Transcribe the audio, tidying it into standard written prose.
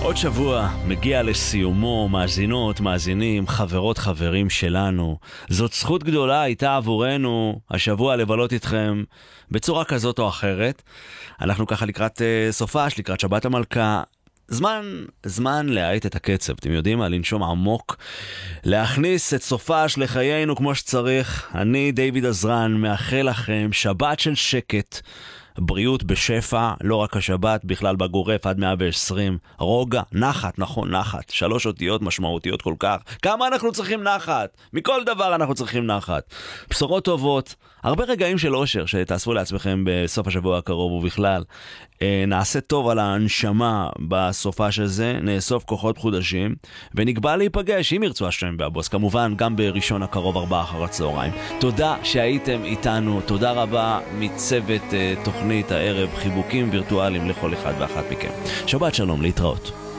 עוד שבוע מגיע לסיומו, מאזינות, מאזינים, חברות, חברים שלנו. זאת זכות גדולה הייתה עבורנו השבוע לבלות איתכם בצורה כזאת או אחרת. אנחנו ככה לקראת סופש, לקראת שבת המלכה. זמן להאט את הקצב, אתם יודעים מה? לנשום עמוק, להכניס את סופש לחיינו כמו שצריך. אני דיוויד עזרן, מאחל לכם שבת של שקט, בריאות בשפע, לא רק השבת, בכלל בגורף עד 120, רוגע, נחת, נכון, נחת, 3 אותיות משמעותיות כל כך. כמה אנחנו צריכים נחת? מכל דבר אנחנו צריכים נחת. בשורות טובות, הרבה רגעים של אושר שתאספו לעצמכם בסוף השבוע הקרוב ובכלל. נעשה טוב על ההנשמה בסופה של זה, נאסוף כוחות חודשים, ונקבע להיפגש, אם ירצו השם והבוס, כמובן גם בראשון הקרוב 4 אחר הצהריים. תודה שהייתם איתנו, תודה רבה מצוות תוכנית הערב, חיבוקים וירטואליים לכל אחד ואחת מכם. שבת שלום, להתראות.